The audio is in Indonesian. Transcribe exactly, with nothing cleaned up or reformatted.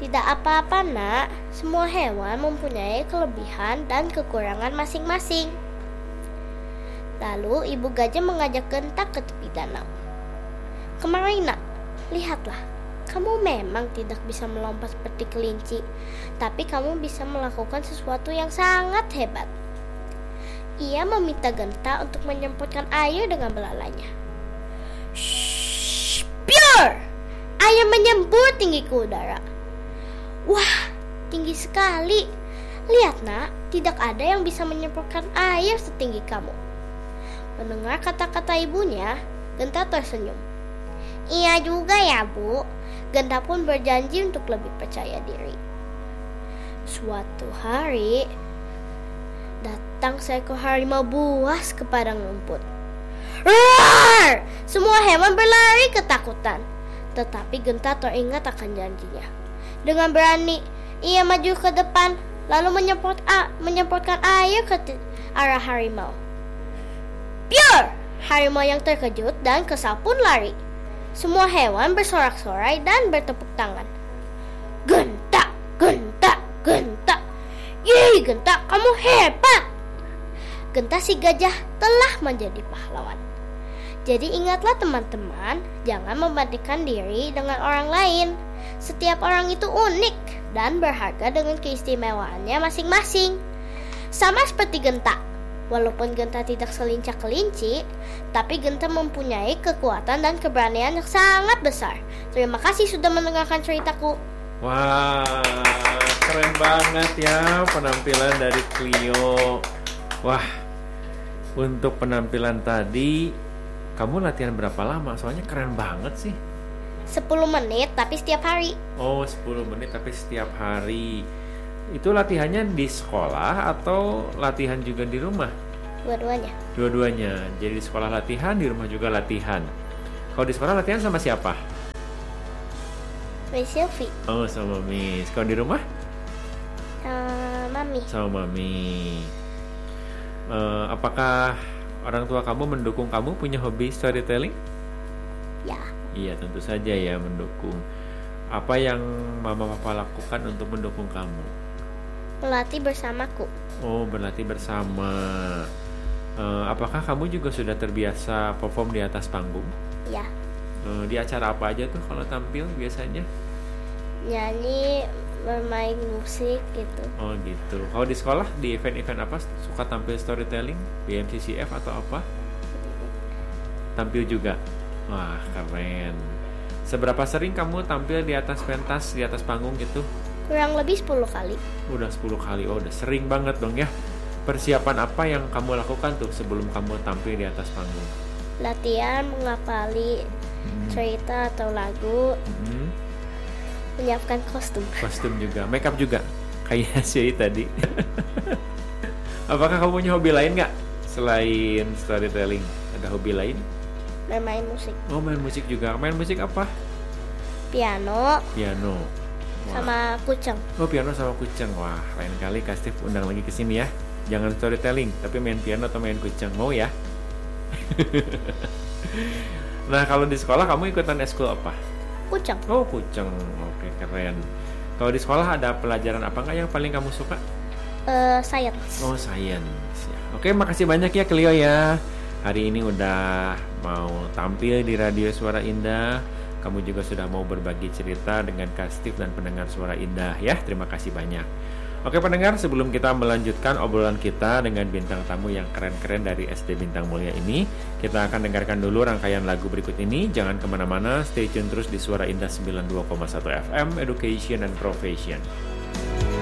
Tidak apa-apa nak, semua hewan mempunyai kelebihan dan kekurangan masing-masing. Lalu ibu gajah mengajak Genta ke tepi danau. Kemari nak, lihatlah, kamu memang tidak bisa melompat seperti kelinci, tapi kamu bisa melakukan sesuatu yang sangat hebat. Ia meminta Genta untuk menyemprotkan air dengan belalainya. Shh, pure! Air menyembur tinggi ke udara. Wah, tinggi sekali. Lihat nak, tidak ada yang bisa menyemprotkan air setinggi kamu. Mendengar kata-kata ibunya, Genta tersenyum. Iya juga ya bu. Genta pun berjanji untuk lebih percaya diri. Suatu hari, datang seekor harimau buas ke padang rumput. Roar! Semua hewan berlari ketakutan. Tetapi Genta teringat akan janjinya. Dengan berani, ia maju ke depan, lalu menyemprot a- menyemprotkan air ke t- arah harimau. Pure! Harimau yang terkejut dan kesal pun lari. Semua hewan bersorak-sorai dan bertepuk tangan. Genta! Genta! Genta! Yeay, Genta, kamu hebat! Genta si gajah telah menjadi pahlawan. Jadi ingatlah teman-teman, jangan membandingkan diri dengan orang lain. Setiap orang itu unik dan berharga dengan keistimewaannya masing-masing. Sama seperti Genta. Walaupun Genta tidak selincah kelinci, tapi Genta mempunyai kekuatan dan keberanian yang sangat besar. Terima kasih sudah mendengarkan ceritaku. Wah, keren banget ya penampilan dari Clio. Wah, untuk penampilan tadi, kamu latihan berapa lama? Soalnya keren banget sih. sepuluh menit tapi setiap hari. Oh, sepuluh menit tapi setiap hari. Itu latihannya di sekolah atau latihan juga di rumah? Dua-duanya. Dua-duanya. Jadi di sekolah latihan, di rumah juga latihan. Kalau di sekolah latihan sama siapa? Miss Sylvie. Oh, sama Miss. Kalau di rumah? Sama Mami. Sama Mami. Uh, apakah orang tua kamu mendukung kamu punya hobi storytelling? Ya. Iya, tentu saja ya mendukung. Apa yang mama papa lakukan untuk mendukung kamu? Melatih bersamaku. Oh, berlatih bersama. Uh, apakah kamu juga sudah terbiasa perform di atas panggung? Ya. Uh, di acara apa aja tuh kalau tampil biasanya? Nyanyi, bermain musik gitu. Oh gitu. Kalau di sekolah di event-event apa suka tampil storytelling? B M C C F atau apa? Tampil juga. Wah, keren. Seberapa sering kamu tampil di atas pentas, di atas panggung gitu? Kurang lebih sepuluh kali. Udah sepuluh kali. Oh, udah sering banget dong ya. Persiapan apa yang kamu lakukan tuh sebelum kamu tampil di atas panggung? Latihan, menghafali hmm. cerita atau lagu. Hmm. Menyiapkan kostum. Kostum juga, make up juga. Kayak si tadi. Apakah kamu punya hobi lain nggak selain storytelling? Ada hobi lain? Bermain musik. Oh, main musik juga. Main musik apa? Piano. Piano. Wah. Sama kucing. Oh, piano sama kucing. Wah, lain kali Kak Steve undang lagi ke sini ya. Jangan storytelling, tapi main piano atau main kucing. Mau ya? Nah, kalau di sekolah kamu ikutan eskul apa? Kucing. Oh, kucing. Oke, keren. Kalau di sekolah ada pelajaran apa nggak yang paling kamu suka? Uh, science. Oh, science. Ya. Oke, makasih banyak ya Clio ya. Hari ini udah mau tampil di Radio Suara Indah. Kamu juga sudah mau berbagi cerita dengan Kak Steve dan pendengar Suara Indah ya. Terima kasih banyak. Oke pendengar, sebelum kita melanjutkan obrolan kita dengan bintang tamu yang keren-keren dari S D Bintang Mulia ini, kita akan dengarkan dulu rangkaian lagu berikut ini. Jangan kemana-mana, stay tune terus di Suara Indah sembilan puluh dua koma satu F M, Education and Profession.